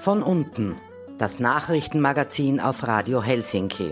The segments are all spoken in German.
Von unten, das Nachrichtenmagazin auf Radio Helsinki.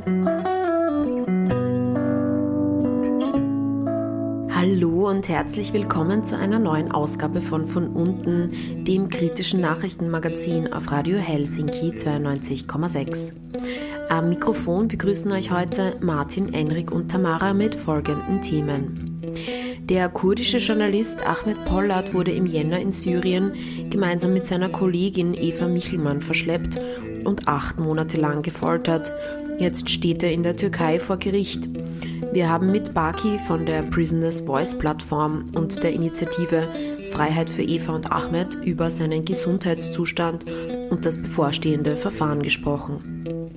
Hallo und herzlich willkommen zu einer neuen Ausgabe von unten, dem kritischen Nachrichtenmagazin auf Radio Helsinki 92,6. Am Mikrofon begrüßen euch heute Martin, Enrik und Tamara mit folgenden Themen. Der kurdische Journalist Ahmet Polat wurde im Jänner in Syrien gemeinsam mit seiner Kollegin Eva Michelmann verschleppt und 8 Monate lang gefoltert. Jetzt steht er in der Türkei vor Gericht. Wir haben mit Baki von der Prisoners Voice Plattform und der Initiative Freiheit für Eva und Ahmet über seinen Gesundheitszustand und das bevorstehende Verfahren gesprochen.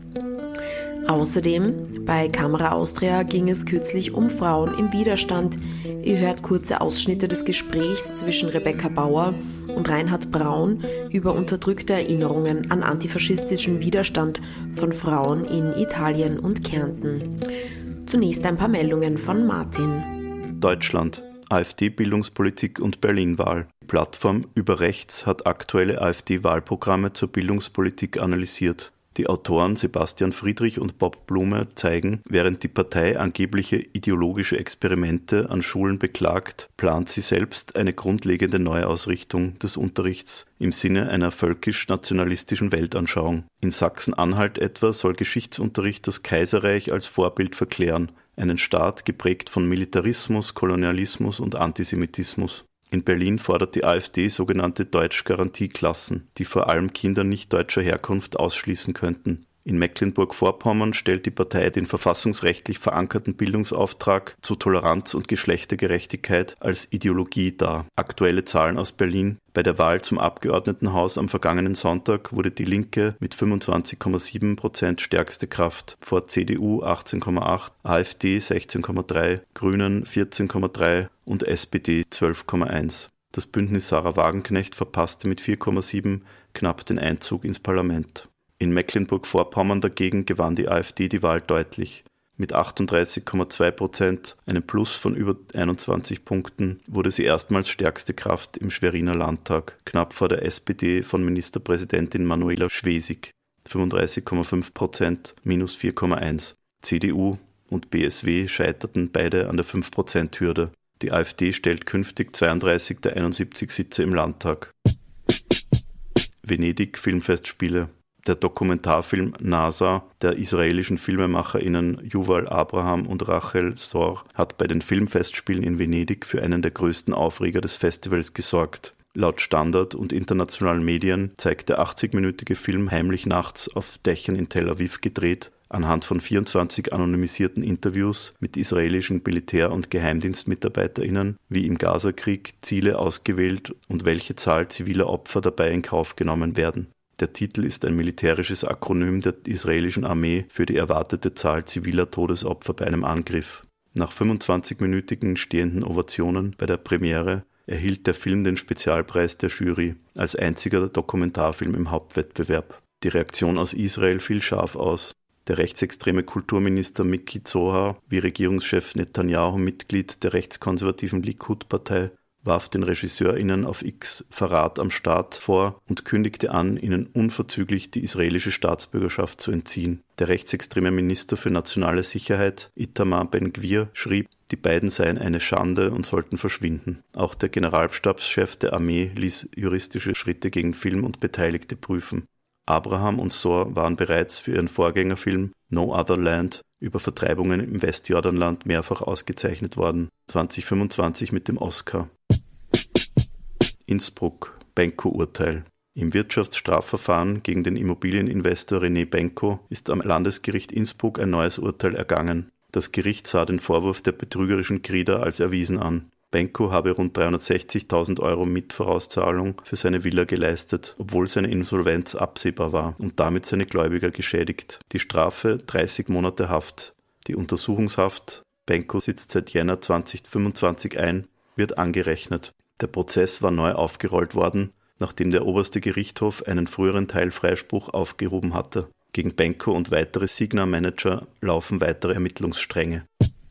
Außerdem, bei Kamera Austria ging es kürzlich um Frauen im Widerstand. Ihr hört kurze Ausschnitte des Gesprächs zwischen Rebecca Bauer und Reinhard Braun über unterdrückte Erinnerungen an antifaschistischen Widerstand von Frauen in Italien und Kärnten. Zunächst ein paar Meldungen von Martin. Deutschland. AfD-Bildungspolitik und Berlin-Wahl. Die Plattform Über Rechts hat aktuelle AfD-Wahlprogramme zur Bildungspolitik analysiert. Die Autoren Sebastian Friedrich und Bob Blume zeigen, während die Partei angebliche ideologische Experimente an Schulen beklagt, plant sie selbst eine grundlegende Neuausrichtung des Unterrichts im Sinne einer völkisch-nationalistischen Weltanschauung. In Sachsen-Anhalt etwa soll Geschichtsunterricht das Kaiserreich als Vorbild verklären, einen Staat geprägt von Militarismus, Kolonialismus und Antisemitismus. In Berlin fordert die AfD sogenannte Deutschgarantieklassen, die vor allem Kinder nicht deutscher Herkunft ausschließen könnten. In Mecklenburg-Vorpommern stellt die Partei den verfassungsrechtlich verankerten Bildungsauftrag zu Toleranz und Geschlechtergerechtigkeit als Ideologie dar. Aktuelle Zahlen aus Berlin. Bei der Wahl zum Abgeordnetenhaus am vergangenen Sonntag wurde die Linke mit 25,7% stärkste Kraft vor CDU 18,8%, AfD 16,3%, Grünen 14,3% und SPD 12,1%. Das Bündnis Sarah Wagenknecht verpasste mit 4,7% knapp den Einzug ins Parlament. In Mecklenburg-Vorpommern dagegen gewann die AfD die Wahl deutlich. Mit 38,2%, einem Plus von über 21 Punkten, wurde sie erstmals stärkste Kraft im Schweriner Landtag, knapp vor der SPD von Ministerpräsidentin Manuela Schwesig, 35,5%, minus 4,1%. CDU und BSW scheiterten beide an der 5%-Hürde. Die AfD stellt künftig 32 der 71 Sitze im Landtag. Venedig Filmfestspiele. Der Dokumentarfilm NASA der israelischen FilmemacherInnen Yuval Abraham und Rachel Zor hat bei den Filmfestspielen in Venedig für einen der größten Aufreger des Festivals gesorgt. Laut Standard und internationalen Medien zeigt der 80-minütige Film heimlich nachts auf Dächern in Tel Aviv gedreht, anhand von 24 anonymisierten Interviews mit israelischen Militär- und GeheimdienstmitarbeiterInnen, wie im Gazakrieg Ziele ausgewählt und welche Zahl ziviler Opfer dabei in Kauf genommen werden. Der Titel ist ein militärisches Akronym der israelischen Armee für die erwartete Zahl ziviler Todesopfer bei einem Angriff. Nach 25-minütigen stehenden Ovationen bei der Premiere erhielt der Film den Spezialpreis der Jury als einziger Dokumentarfilm im Hauptwettbewerb. Die Reaktion aus Israel fiel scharf aus. Der rechtsextreme Kulturminister Miki Zohar, wie Regierungschef Netanyahu Mitglied der rechtskonservativen Likud-Partei, warf den RegisseurInnen auf X Verrat am Staat vor und kündigte an, ihnen unverzüglich die israelische Staatsbürgerschaft zu entziehen. Der rechtsextreme Minister für nationale Sicherheit, Itamar Ben-Gvir, schrieb, die beiden seien eine Schande und sollten verschwinden. Auch der Generalstabschef der Armee ließ juristische Schritte gegen Film und Beteiligte prüfen. Abraham und Zor waren bereits für ihren Vorgängerfilm No Other Land über Vertreibungen im Westjordanland mehrfach ausgezeichnet worden, 2025 mit dem Oscar. Innsbruck, Benko-Urteil. Im Wirtschaftsstrafverfahren gegen den Immobilieninvestor René Benko ist am Landesgericht Innsbruck ein neues Urteil ergangen. Das Gericht sah den Vorwurf der betrügerischen Grida als erwiesen an. Benko habe rund 360.000 € Mietvorauszahlung für seine Villa geleistet, obwohl seine Insolvenz absehbar war und damit seine Gläubiger geschädigt. Die Strafe 30 Monate Haft. Die Untersuchungshaft, Benko sitzt seit Jänner 2025 ein, wird angerechnet. Der Prozess war neu aufgerollt worden, nachdem der oberste Gerichtshof einen früheren Teilfreispruch aufgehoben hatte. Gegen Benko und weitere Signa-Manager laufen weitere Ermittlungsstränge.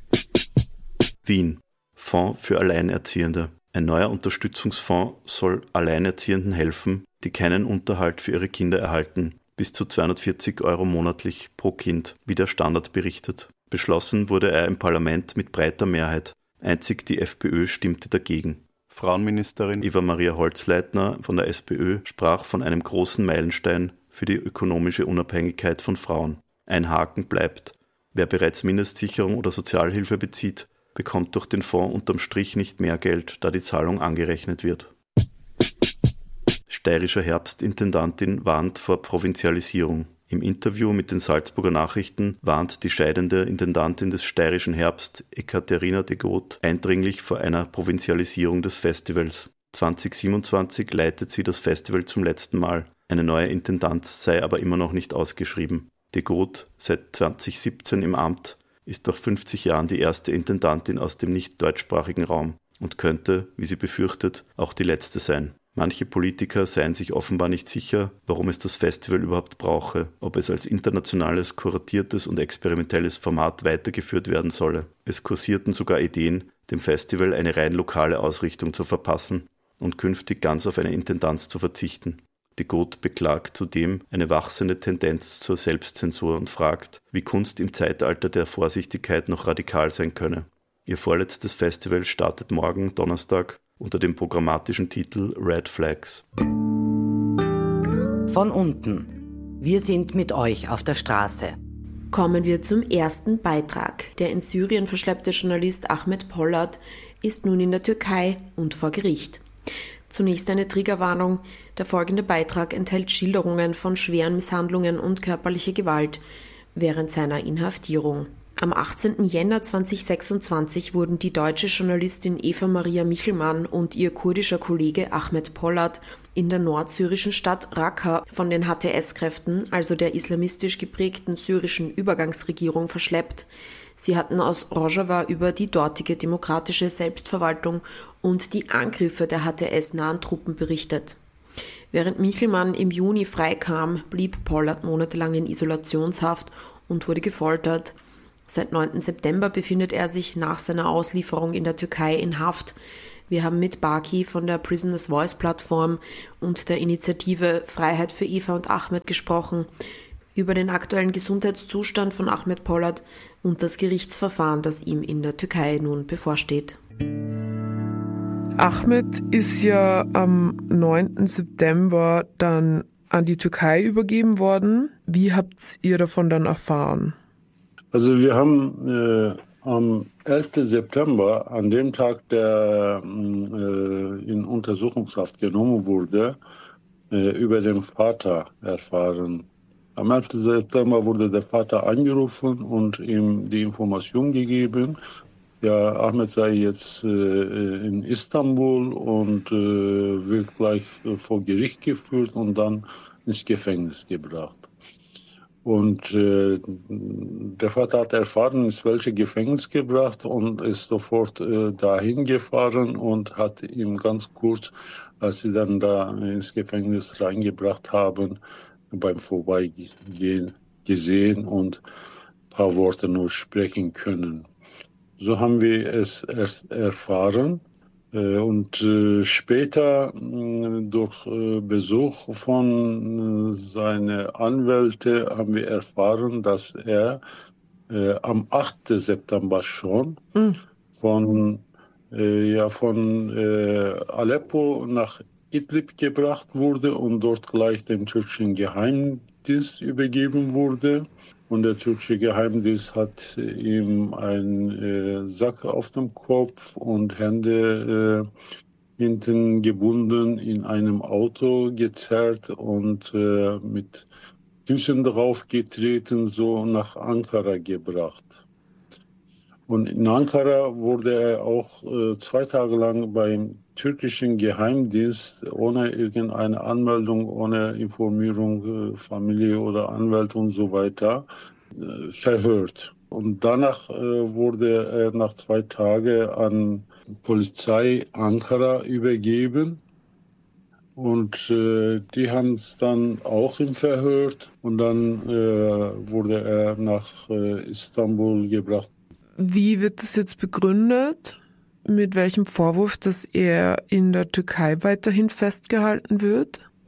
Wien. Fonds für Alleinerziehende. Ein neuer Unterstützungsfonds soll Alleinerziehenden helfen, die keinen Unterhalt für ihre Kinder erhalten. Bis zu 240 € monatlich pro Kind, wie der Standard berichtet. Beschlossen wurde er im Parlament mit breiter Mehrheit. Einzig die FPÖ stimmte dagegen. Frauenministerin Eva-Maria Holzleitner von der SPÖ sprach von einem großen Meilenstein für die ökonomische Unabhängigkeit von Frauen. Ein Haken bleibt: Wer bereits Mindestsicherung oder Sozialhilfe bezieht, bekommt durch den Fonds unterm Strich nicht mehr Geld, da die Zahlung angerechnet wird. Steirischer Herbstintendantin warnt vor Provinzialisierung. Im Interview mit den Salzburger Nachrichten warnt die scheidende Intendantin des Steirischen Herbst, Ekaterina de Groot, eindringlich vor einer Provinzialisierung des Festivals. 2027 leitet sie das Festival zum letzten Mal. Eine neue Intendanz sei aber immer noch nicht ausgeschrieben. De Groot, seit 2017 im Amt, ist nach 50 Jahren die erste Intendantin aus dem nicht deutschsprachigen Raum und könnte, wie sie befürchtet, auch die letzte sein. Manche Politiker seien sich offenbar nicht sicher, warum es das Festival überhaupt brauche, ob es als internationales, kuratiertes und experimentelles Format weitergeführt werden solle. Es kursierten sogar Ideen, dem Festival eine rein lokale Ausrichtung zu verpassen und künftig ganz auf eine Intendanz zu verzichten. De Groot beklagt zudem eine wachsende Tendenz zur Selbstzensur und fragt, wie Kunst im Zeitalter der Vorsichtigkeit noch radikal sein könne. Ihr vorletztes Festival startet morgen, Donnerstag, unter dem programmatischen Titel Red Flags. Von unten. Wir sind mit euch auf der Straße. Kommen wir zum ersten Beitrag. Der in Syrien verschleppte Journalist Ahmet Polat ist nun in der Türkei und vor Gericht. Zunächst eine Triggerwarnung. Der folgende Beitrag enthält Schilderungen von schweren Misshandlungen und körperlicher Gewalt während seiner Inhaftierung. Am 18. Jänner 2026 wurden die deutsche Journalistin Eva-Maria Michelmann und ihr kurdischer Kollege Ahmet Polat in der nordsyrischen Stadt Raqqa von den HTS-Kräften, also der islamistisch geprägten syrischen Übergangsregierung, verschleppt. Sie hatten aus Rojava über die dortige demokratische Selbstverwaltung und die Angriffe der HTS-nahen Truppen berichtet. Während Michelmann im Juni freikam, blieb Polat monatelang in Isolationshaft und wurde gefoltert. Seit 9. September befindet er sich nach seiner Auslieferung in der Türkei in Haft. Wir haben mit Baki von der Prisoners Voice Plattform und der Initiative Freiheit für Eva und Ahmet gesprochen, über den aktuellen Gesundheitszustand von Ahmet Polat und das Gerichtsverfahren, das ihm in der Türkei nun bevorsteht. Ahmet ist ja am 9. September dann an die Türkei übergeben worden. Wie habt ihr davon dann erfahren? Also wir haben am 11. September, an dem Tag, der in Untersuchungshaft genommen wurde, über den Vater erfahren. Am 11. September wurde der Vater angerufen und ihm die Information gegeben, ja, Ahmet sei jetzt in Istanbul und wird gleich vor Gericht geführt und dann ins Gefängnis gebracht. Und der Vater hat erfahren, ins welche Gefängnis gebracht und ist sofort dahin gefahren und hat ihm ganz kurz, als sie dann da ins Gefängnis reingebracht haben, beim Vorbeigehen gesehen und ein paar Worte nur sprechen können. So haben wir es erst erfahren. Und später durch Besuch von seinen Anwälten haben wir erfahren, dass er am 8. September schon von Aleppo nach Idlib gebracht wurde und dort gleich dem türkischen Geheimdienst übergeben wurde. Und der türkische Geheimdienst hat ihm einen Sack auf dem Kopf und Hände hinten gebunden in einem Auto gezerrt und mit Füßen drauf getreten, so nach Ankara gebracht. Und in Ankara wurde er auch 2 Tage lang beim türkischen Geheimdienst ohne irgendeine Anmeldung, ohne Informierung, Familie oder Anwalt und so weiter verhört. Und danach wurde er nach 2 Tagen an Polizei Ankara übergeben. Und die haben es dann auch ihm verhört. Und dann wurde er nach Istanbul gebracht. Wie wird das jetzt begründet? Mit welchem Vorwurf, dass er in der Türkei weiterhin festgehalten wird?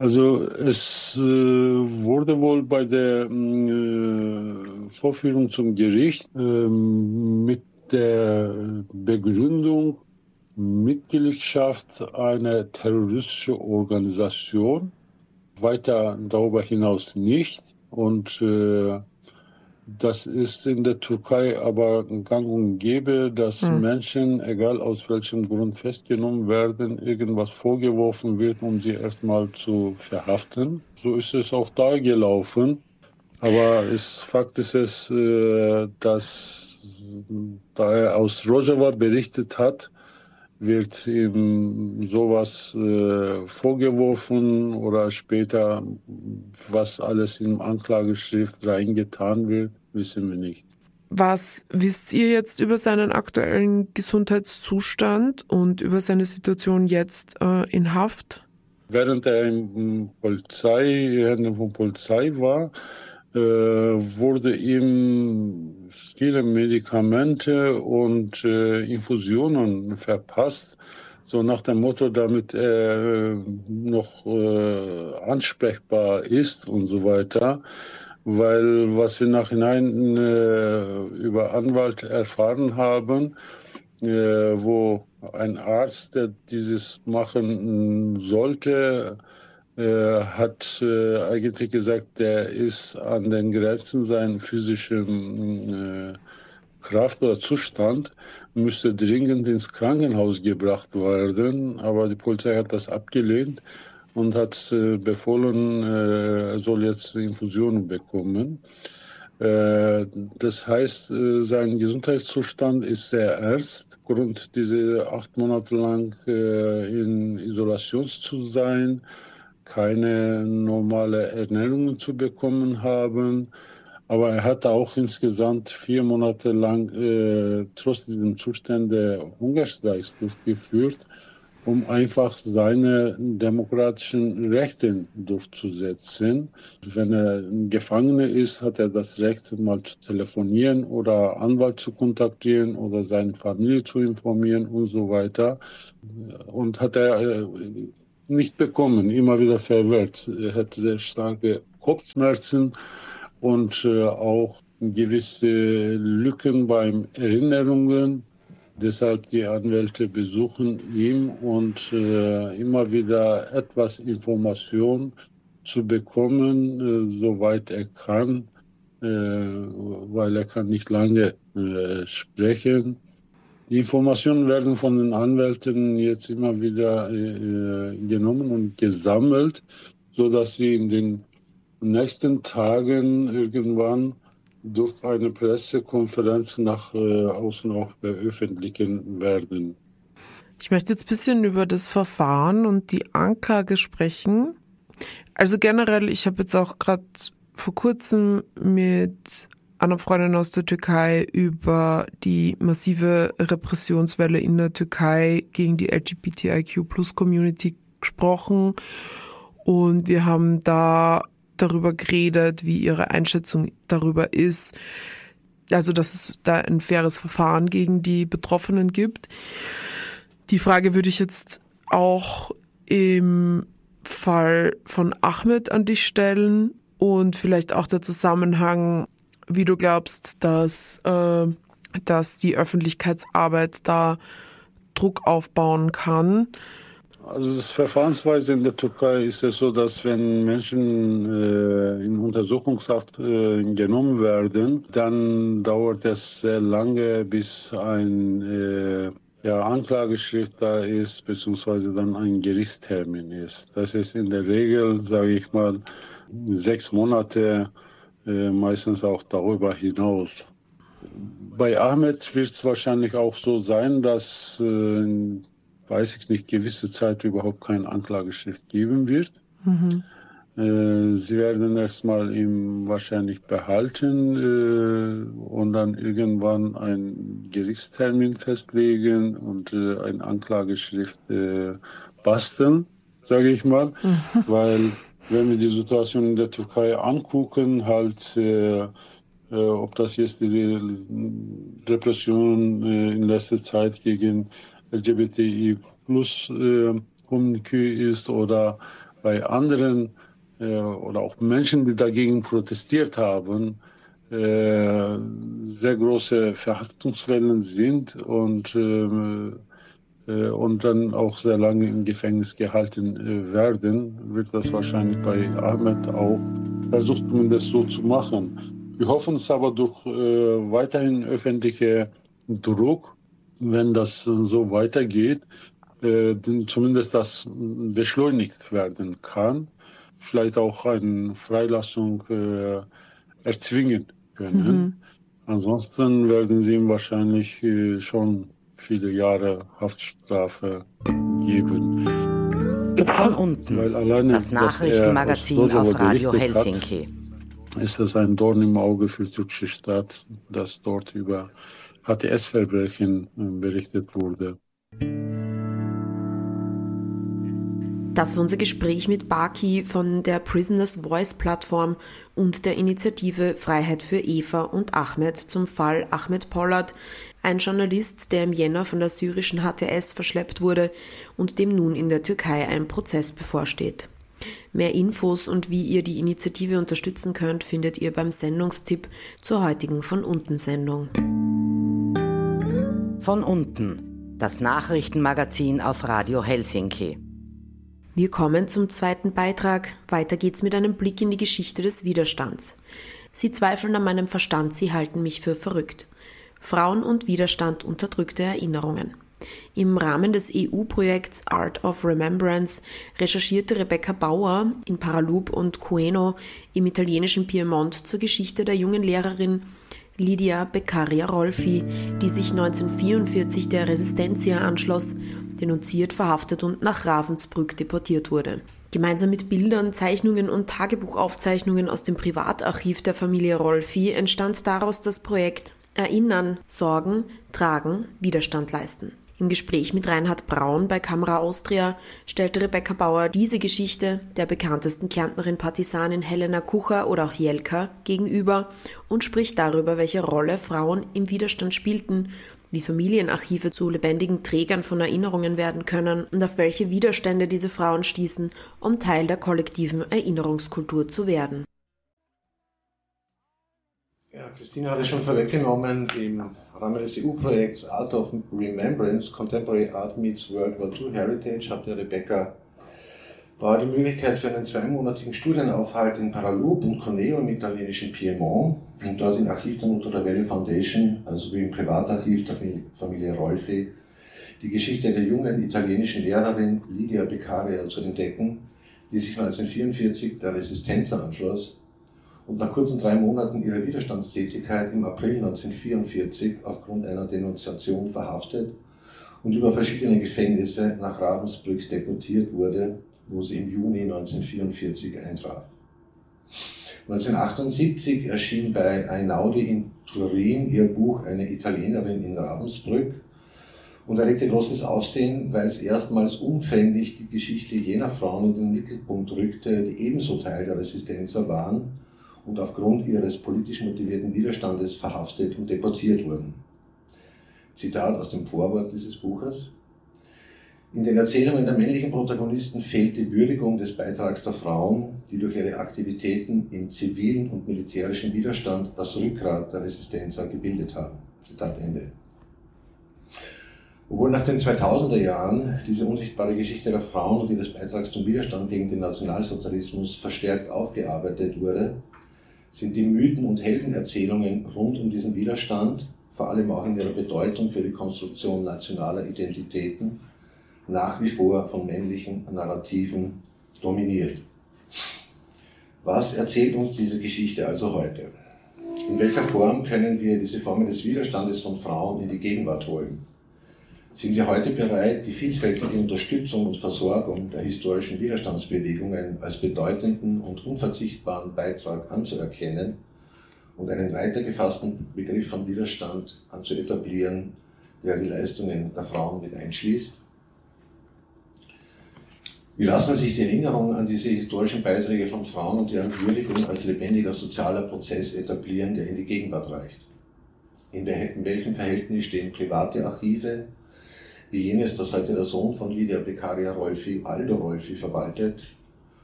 Also es wurde wohl bei der Vorführung zum Gericht mit der Begründung Mitgliedschaft einer terroristischen Organisation, weiter darüber hinaus nicht. Und das ist in der Türkei aber gang und gäbe, dass Menschen, egal aus welchem Grund festgenommen werden, irgendwas vorgeworfen wird, um sie erstmal zu verhaften. So ist es auch da gelaufen. Aber Fakt ist es, dass da er aus Rojava berichtet hat, wird ihm sowas vorgeworfen oder später, was alles in Anklageschrift reingetan wird, wissen wir nicht. Was wisst ihr jetzt über seinen aktuellen Gesundheitszustand und über seine Situation jetzt in Haft? Während er in Händen von Polizei war, wurde ihm viele Medikamente und Infusionen verpasst, so nach dem Motto, damit er noch ansprechbar ist und so weiter. Weil was wir nachhinein über Anwalt erfahren haben, wo ein Arzt, der dieses machen sollte, hat eigentlich gesagt, der ist an den Grenzen seiner physischen Kraft oder Zustand, müsste dringend ins Krankenhaus gebracht werden. Aber die Polizei hat das abgelehnt und hat befohlen, er soll jetzt Infusionen bekommen. Das heißt, sein Gesundheitszustand ist sehr ernst. Aufgrund dieser 8 Monate lang in Isolation zu sein, keine normale Ernährung zu bekommen haben. Aber er hatte auch insgesamt 4 Monate lang trotz diesem Zustände Hungerstreiks durchgeführt, um einfach seine demokratischen Rechte durchzusetzen. Wenn er ein Gefangener ist, hat er das Recht, mal zu telefonieren oder Anwalt zu kontaktieren oder seine Familie zu informieren und so weiter. Und hat er nicht bekommen, immer wieder verwehrt. Er hat sehr starke Kopfschmerzen und auch gewisse Lücken beim Erinnerungen. Deshalb die Anwälte besuchen ihn und immer wieder etwas Information zu bekommen, soweit er kann, weil er kann nicht lange sprechen. Die Informationen werden von den Anwälten jetzt immer wieder genommen und gesammelt, sodass sie in den nächsten Tagen irgendwann durch eine Pressekonferenz nach außen auch veröffentlichen werden. Ich möchte jetzt ein bisschen über das Verfahren und die Anklage sprechen. Also generell, ich habe jetzt auch gerade vor kurzem mit einer Freundin aus der Türkei über die massive Repressionswelle in der Türkei gegen die LGBTIQ+-Community gesprochen. Und wir haben da darüber geredet, wie ihre Einschätzung darüber ist. Also, dass es da ein faires Verfahren gegen die Betroffenen gibt. Die Frage würde ich jetzt auch im Fall von Ahmed an dich stellen und vielleicht auch der Zusammenhang, wie du glaubst, dass die Öffentlichkeitsarbeit da Druck aufbauen kann. Also das Verfahrensweise in der Türkei ist es so, dass wenn Menschen in Untersuchungshaft genommen werden, dann dauert es sehr lange, bis ein Anklageschrift da ist, beziehungsweise dann ein Gerichtstermin ist. Das ist in der Regel, sage ich mal, 6 Monate, meistens auch darüber hinaus. Bei Ahmed wird es wahrscheinlich auch so sein, dass weiß ich nicht, gewisse Zeit überhaupt keine Anklageschrift geben wird. Sie werden erstmal ihn wahrscheinlich behalten und dann irgendwann einen Gerichtstermin festlegen und eine Anklageschrift basteln, sage ich mal. Weil wenn wir die Situation in der Türkei angucken, halt ob das jetzt die Repression in letzter Zeit gegen LGBTI+ Community ist oder bei anderen oder auch Menschen, die dagegen protestiert haben, sehr große Verhaftungswellen sind und dann auch sehr lange im Gefängnis gehalten werden, wird das wahrscheinlich bei Ahmed auch versucht, das so zu machen. Wir hoffen es aber durch weiterhin öffentliche Druck, wenn das so weitergeht, zumindest das beschleunigt werden kann, vielleicht auch eine Freilassung erzwingen können. Ansonsten werden sie ihm wahrscheinlich schon viele Jahre Haftstrafe geben. Von unten, Weil alleine, das Nachrichtenmagazin auf Radio Helsinki. Ist das ein Dorn im Auge für die türkische Staat, dass dort über HTS-Verbrechen berichtet wurde. Das war unser Gespräch mit Baki von der Prisoners Voice Plattform und der Initiative Freiheit für Eva und Ahmed zum Fall Ahmed Polat, ein Journalist, der im Jänner von der syrischen HTS verschleppt wurde und dem nun in der Türkei ein Prozess bevorsteht. Mehr Infos und wie ihr die Initiative unterstützen könnt, findet ihr beim Sendungstipp zur heutigen Von unten Sendung. Von unten, das Nachrichtenmagazin auf Radio Helsinki. Wir kommen zum zweiten Beitrag. Weiter geht's mit einem Blick in die Geschichte des Widerstands. Sie zweifeln an meinem Verstand, sie halten mich für verrückt. Frauen und Widerstand, unterdrückte Erinnerungen. Im Rahmen des EU-Projekts Art of Remembrance recherchierte Rebecca Bauer in Paraloup und Coeno im italienischen Piemont zur Geschichte der jungen Lehrerin Lidia Beccaria Rolfi, die sich 1944 der Resistencia anschloss, denunziert, verhaftet und nach Ravensbrück deportiert wurde. Gemeinsam mit Bildern, Zeichnungen und Tagebuchaufzeichnungen aus dem Privatarchiv der Familie Rolfi entstand daraus das Projekt Erinnern, Sorgen, Tragen, Widerstand leisten. Im Gespräch mit Reinhard Braun bei Camera Austria stellte Rebecca Bauer diese Geschichte der bekanntesten Kärntnerin Partisanin Helena Kucher oder auch Jelka gegenüber und spricht darüber, welche Rolle Frauen im Widerstand spielten, wie Familienarchive zu lebendigen Trägern von Erinnerungen werden können und auf welche Widerstände diese Frauen stießen, um Teil der kollektiven Erinnerungskultur zu werden. Ja, Christine hatte schon vorweggenommen, im Rahmen des EU-Projekts Art of Remembrance, Contemporary Art Meets World War II Heritage, hatte Rebecca Bauer die Möglichkeit für einen 2-monatigen Studienaufhalt in Paraloup und Coeneo im italienischen Piemont und dort im Archiv der Nuoto Valley Foundation, also wie im Privatarchiv der Familie Rolfi, die Geschichte der jungen italienischen Lehrerin Lidia Beccaria zu entdecken, die sich 1944 der Resistenza anschloss und nach kurzen 3 Monaten ihrer Widerstandstätigkeit im April 1944 aufgrund einer Denunziation verhaftet und über verschiedene Gefängnisse nach Ravensbrück deportiert wurde, wo sie im Juni 1944 eintraf. 1978 erschien bei Einaudi in Turin ihr Buch Eine Italienerin in Ravensbrück und erregte großes Aufsehen, weil es erstmals umfänglich die Geschichte jener Frauen in den Mittelpunkt rückte, die ebenso Teil der Resistenza waren und aufgrund ihres politisch motivierten Widerstandes verhaftet und deportiert wurden. Zitat aus dem Vorwort dieses Buches: In den Erzählungen der männlichen Protagonisten fehlt die Würdigung des Beitrags der Frauen, die durch ihre Aktivitäten im zivilen und militärischen Widerstand das Rückgrat der Resistenza gebildet haben. Zitat Ende. Obwohl nach den 2000er Jahren diese unsichtbare Geschichte der Frauen und ihres Beitrags zum Widerstand gegen den Nationalsozialismus verstärkt aufgearbeitet wurde, sind die Mythen und Heldenerzählungen rund um diesen Widerstand, vor allem auch in ihrer Bedeutung für die Konstruktion nationaler Identitäten, nach wie vor von männlichen Narrativen dominiert. Was erzählt uns diese Geschichte also heute? In welcher Form können wir diese Formen des Widerstandes von Frauen in die Gegenwart holen? Sind wir heute bereit, die vielfältige Unterstützung und Versorgung der historischen Widerstandsbewegungen als bedeutenden und unverzichtbaren Beitrag anzuerkennen und einen weiter gefassten Begriff von Widerstand zu etablieren, der die Leistungen der Frauen mit einschließt? Wie lassen sich die Erinnerungen an diese historischen Beiträge von Frauen und deren Würdigung als lebendiger sozialer Prozess etablieren, der in die Gegenwart reicht? In welchem Verhältnis stehen private Archive, wie jenes, das heute der Sohn von Lidia Beccaria Rolfi, Aldo Rolfi, verwaltet,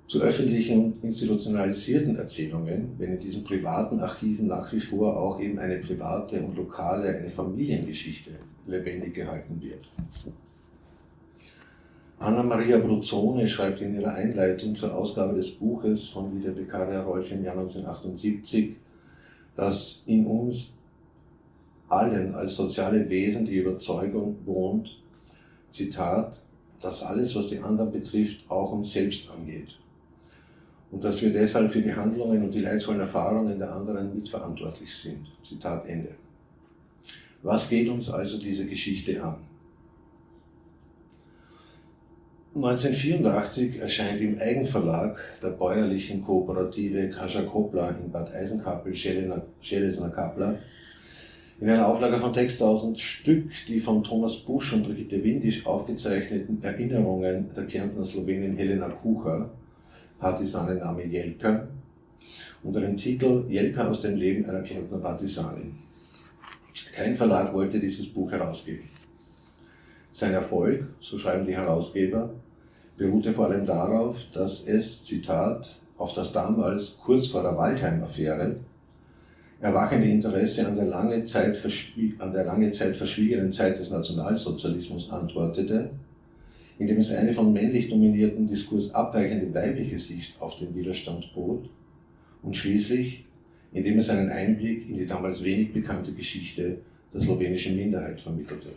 zu öffentlichen und institutionalisierten Erzählungen, wenn in diesen privaten Archiven nach wie vor auch eben eine private und lokale, eine Familiengeschichte lebendig gehalten wird. Anna Maria Bruzzone schreibt in ihrer Einleitung zur Ausgabe des Buches von Lydia Beccaria-Rolf im Jahr 1978, dass in uns allen als soziale Wesen die Überzeugung wohnt, Zitat, dass alles, was die anderen betrifft, auch uns selbst angeht. Und dass wir deshalb für die Handlungen und die leidvollen Erfahrungen der anderen mitverantwortlich sind. Zitat Ende. Was geht uns also diese Geschichte an? 1984 erscheint im Eigenverlag der bäuerlichen Kooperative Kasia Koppler in Bad Eisenkappel, Schelesner Kappler, in einer Auflage von 6000 Stück die von Thomas Busch und Brigitte Windisch aufgezeichneten Erinnerungen der Kärntner Slowenin Helena Kucher, Partisanenname Jelka, unter dem Titel Jelka aus dem Leben einer Kärntner Partisanin. Kein Verlag wollte dieses Buch herausgeben. Sein Erfolg, so schreiben die Herausgeber, beruhte vor allem darauf, dass es, Zitat, auf das damals kurz vor der Waldheim-Affäre erwachende Interesse an der lange Zeit verschwiegenen Zeit des Nationalsozialismus antwortete, indem es eine von männlich dominierten Diskurs abweichende weibliche Sicht auf den Widerstand bot und schließlich, indem es einen Einblick in die damals wenig bekannte Geschichte der slowenischen Minderheit vermittelte.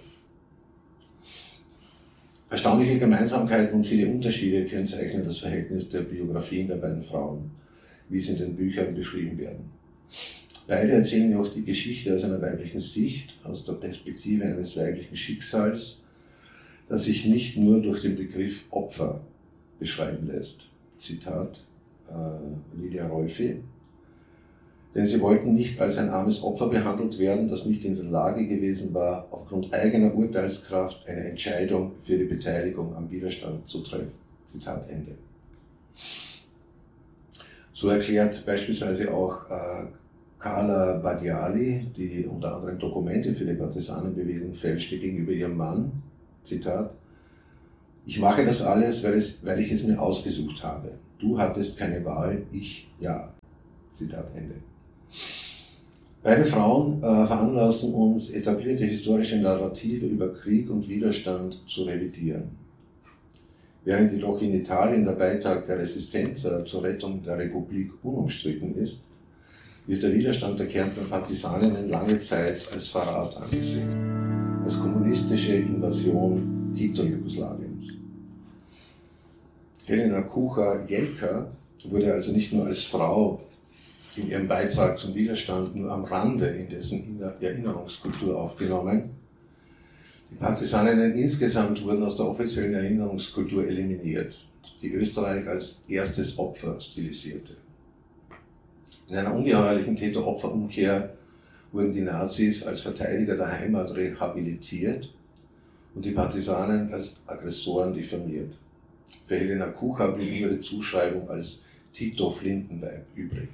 Erstaunliche Gemeinsamkeiten und viele Unterschiede kennzeichnen das Verhältnis der Biografien der beiden Frauen, wie sie in den Büchern beschrieben werden. Beide erzählen jedoch die Geschichte aus einer weiblichen Sicht, aus der Perspektive eines weiblichen Schicksals, das sich nicht nur durch den Begriff Opfer beschreiben lässt. Zitat Lydia Rolfi. Denn sie wollten nicht als ein armes Opfer behandelt werden, das nicht in der Lage gewesen war, aufgrund eigener Urteilskraft eine Entscheidung für die Beteiligung am Widerstand zu treffen. Zitat Ende. So erklärt beispielsweise auch Carla Badiali, die unter anderem Dokumente für die Partisanenbewegung fälschte, gegenüber ihrem Mann, Zitat, ich mache das alles, weil ich es mir ausgesucht habe. Du hattest keine Wahl, ich ja. Zitat Ende. Beide Frauen veranlassen uns, etablierte historische Narrative über Krieg und Widerstand zu revidieren. Während jedoch in Italien der Beitrag der Resistenza zur Rettung der Republik unumstritten ist, wird der Widerstand der Kärntner Partisaninnen lange Zeit als Verrat angesehen, als kommunistische Invasion Tito-Jugoslawiens. Helena Kucher-Jelka wurde also nicht nur als Frau in ihrem Beitrag zum Widerstand nur am Rande in dessen Erinnerungskultur aufgenommen. Die Partisaninnen insgesamt wurden aus der offiziellen Erinnerungskultur eliminiert, die Österreich als erstes Opfer stilisierte. In einer ungeheuerlichen Täter-Opfer-Umkehr wurden die Nazis als Verteidiger der Heimat rehabilitiert und die Partisanen als Aggressoren diffamiert. Für Helena Kucher blieb ihre Zuschreibung als Tito-Flintenweib übrig.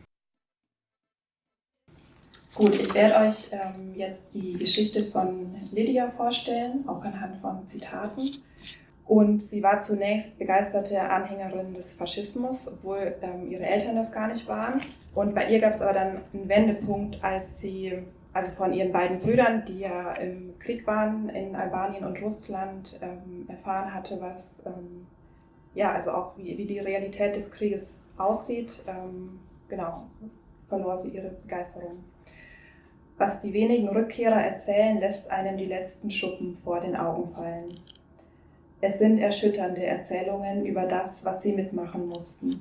Gut, ich werde euch jetzt die Geschichte von Lydia vorstellen, auch anhand von Zitaten. Und sie war zunächst begeisterte Anhängerin des Faschismus, obwohl ihre Eltern das gar nicht waren. Und bei ihr gab es aber dann einen Wendepunkt, als sie, also von ihren beiden Brüdern, die ja im Krieg waren in Albanien und Russland, erfahren hatte, was, also auch wie die Realität des Krieges aussieht, verlor sie ihre Begeisterung. Was die wenigen Rückkehrer erzählen, lässt einem die letzten Schuppen vor den Augen fallen. Es sind erschütternde Erzählungen über das, was sie mitmachen mussten.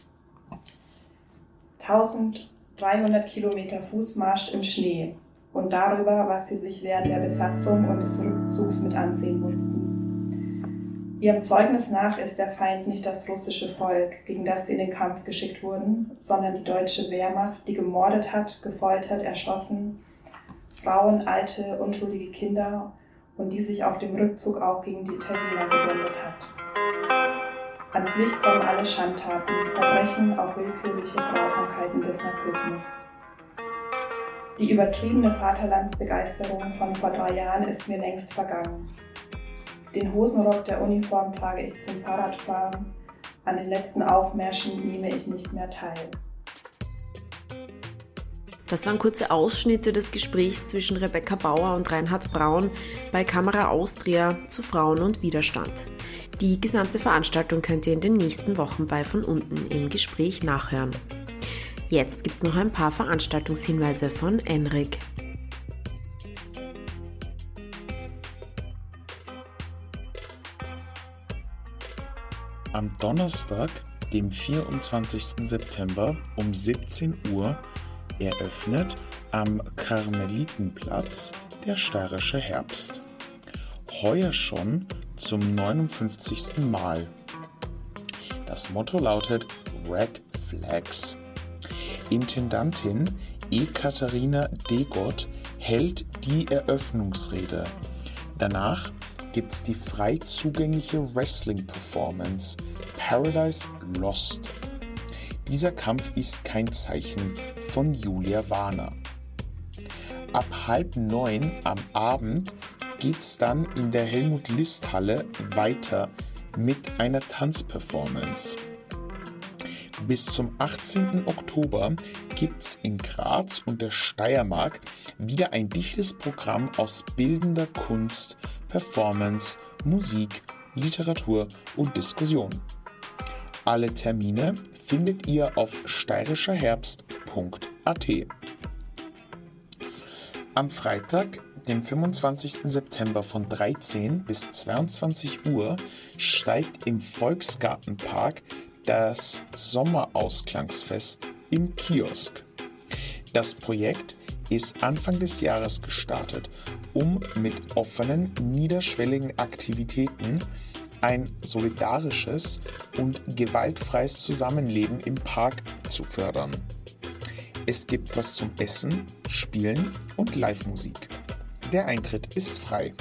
1300 Kilometer Fußmarsch im Schnee und darüber, was sie sich während der Besatzung und des Rückzugs mit ansehen mussten. Ihrem Zeugnis nach ist der Feind nicht das russische Volk, gegen das sie in den Kampf geschickt wurden, sondern die deutsche Wehrmacht, die gemordet hat, gefoltert, erschossen, Frauen, alte, unschuldige Kinder und die sich auf dem Rückzug auch gegen die Italiener gewendet hat. Ans Licht kommen alle Schandtaten, Verbrechen, auch willkürliche Grausamkeiten des Nazismus. Die übertriebene Vaterlandsbegeisterung von vor 3 Jahren ist mir längst vergangen. Den Hosenrock der Uniform trage ich zum Fahrradfahren, An den letzten Aufmärschen nehme ich nicht mehr teil. Das waren kurze Ausschnitte des Gesprächs zwischen Rebecca Bauer und Reinhard Braun bei Kamera Austria zu Frauen und Widerstand. Die gesamte Veranstaltung könnt ihr in den nächsten Wochen bei Von Unten im Gespräch nachhören. Jetzt gibt's noch ein paar Veranstaltungshinweise von Enrik. Am Donnerstag, dem 24. September um 17 Uhr eröffnet am Karmelitenplatz der Steirische Herbst. Heuer schon zum 59. Mal. Das Motto lautet Red Flags. Intendantin Ekaterina Degott hält die Eröffnungsrede. Danach gibt's die frei zugängliche Wrestling-Performance Paradise Lost. Dieser Kampf ist kein Zeichen von Julia Warner. Ab 8:30 am Abend geht's dann in der Helmut-List-Halle weiter mit einer Tanzperformance. Bis zum 18. Oktober gibt's in Graz und der Steiermark wieder ein dichtes Programm aus bildender Kunst, Performance, Musik, Literatur und Diskussion. Alle Termine findet ihr auf steirischerherbst.at. Am Freitag, den 25. September von 13 bis 22 Uhr steigt im Volksgartenpark das Sommerausklangsfest im Kiosk. Das Projekt ist Anfang des Jahres gestartet, um mit offenen, niederschwelligen Aktivitäten ein solidarisches und gewaltfreies Zusammenleben im Park zu fördern. Es gibt was zum Essen, Spielen und Live-Musik. Der Eintritt ist frei.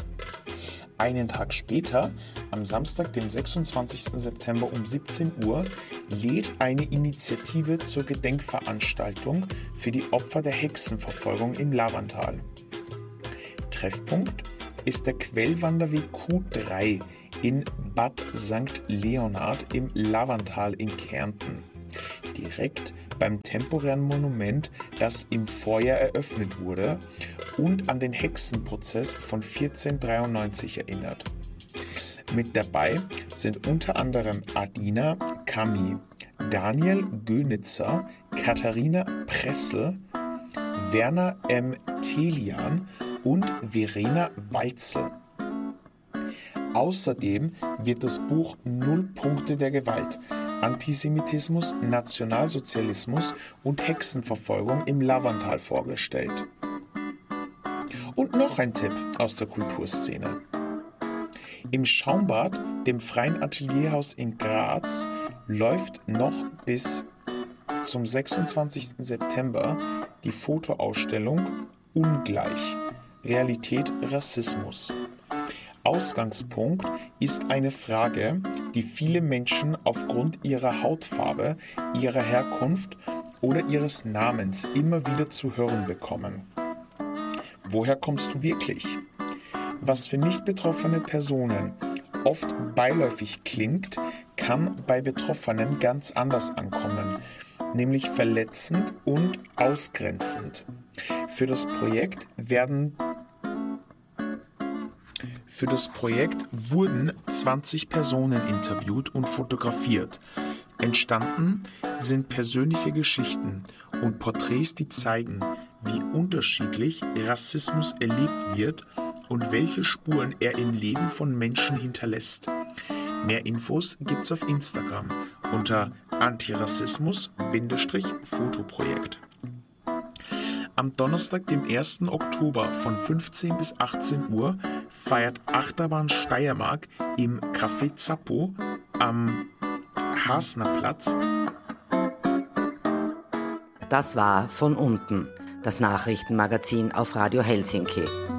Einen Tag später, am Samstag, dem 26. September um 17 Uhr, lädt eine Initiative zur Gedenkveranstaltung für die Opfer der Hexenverfolgung im Lavantal. Treffpunkt ist der Quellwanderweg Q3 in Bad St. Leonhard im Lavantal in Kärnten. Direkt beim temporären Monument, das im Vorjahr eröffnet wurde und an den Hexenprozess von 1493 erinnert. Mit dabei sind unter anderem Adina Kami, Daniel Gönitzer, Katharina Pressel, Werner M. Telian und Verena Weitzel. Außerdem wird das Buch Null Punkte der Gewalt, Antisemitismus, Nationalsozialismus und Hexenverfolgung im Lavantal vorgestellt. Und noch ein Tipp aus der Kulturszene. Im Schaumbad, dem Freien Atelierhaus in Graz, läuft noch bis zum 26. September die Fotoausstellung Ungleich – Realität Rassismus. Ausgangspunkt ist eine Frage, die viele Menschen aufgrund ihrer Hautfarbe, ihrer Herkunft oder ihres Namens immer wieder zu hören bekommen. Woher kommst du wirklich? Was für nicht betroffene Personen oft beiläufig klingt, kann bei Betroffenen ganz anders ankommen, nämlich verletzend und ausgrenzend. Für das Projekt wurden 20 Personen interviewt und fotografiert. Entstanden sind persönliche Geschichten und Porträts, die zeigen, wie unterschiedlich Rassismus erlebt wird und welche Spuren er im Leben von Menschen hinterlässt. Mehr Infos gibt's auf Instagram unter Antirassismus-Fotoprojekt. Am Donnerstag, dem 1. Oktober von 15 bis 18 Uhr feiert Achterbahn Steiermark im Café Zappo am Hasnerplatz. Das war Von Unten, das Nachrichtenmagazin auf Radio Helsinki.